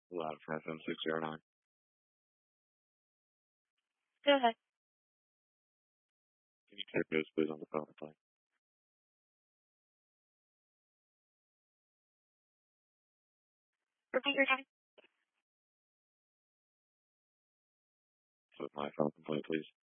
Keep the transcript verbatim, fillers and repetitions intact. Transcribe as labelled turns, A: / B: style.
A: Louder for F M six zero nine.
B: Go ahead.
A: Can you take those, please, on the phone plane?
B: Repeat your time.
A: So my phone complaint, please.